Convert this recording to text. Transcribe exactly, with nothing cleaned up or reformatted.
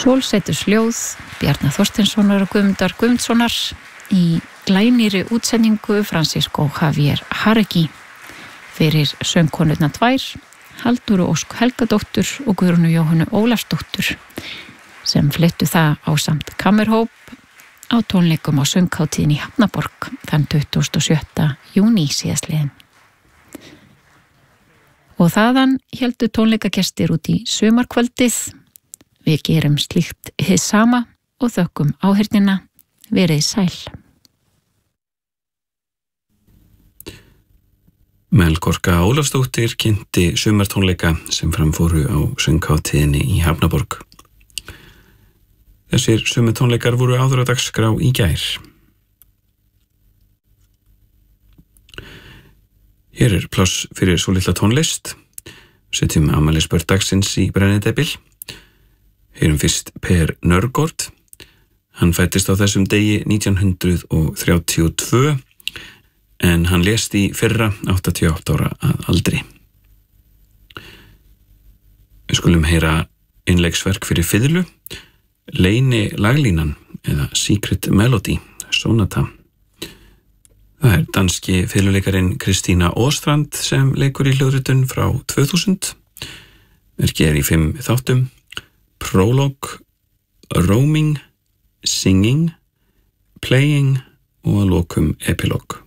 Sólsetursljóð Bjarna Þorsteinssonar og Guðmundar Guðmundssonar í glænýrri útsendingu Francisco Javier Járegui fyrir söngkonurnar tvær, Halldóru Ósk Helgadóttur og Guðrúnu Jóhönnu Ólafsdóttur sem flyttu það ásamt kammerhóp á tónleikum á sönghátíðinni í Hafnaborg þann tuttugasta og sjötta júní síðastliðinn. Og þaðan héldu tónleikagestir út í sumarkvöldið. Við gerum slíkt hið sama og þökkum áheyrnina. Verið sæl. Melkorka Ólafsdóttir kynnti sumartónleika sem framfóru á sönghátíðinni í Hafnaborg. Þessir sumartónleikar voru áður á dagskrá í gær. Hér er pláss fyrir svo litla tónlist. Setjum afmælisbörn dagsins í brennidepil. Heyrum fyrst Per Nørgaard. Hann fættist á þessum degi nítján hundrað þrjátíu og tvö en hann lést í fyrra áttatíu og átta ára að aldri. Við skulum heyra innleiksverk fyrir fiðlu, Leyni laglínan eða Secret Melody Sonata. Það er danski fiðluleikarinn Kristína Åstrand sem leikur í hljóðritun frá tvö þúsund. Verkið er í fimm þáttum: Prologue, Roaming, Singing, Playing og að lokum Epilogue.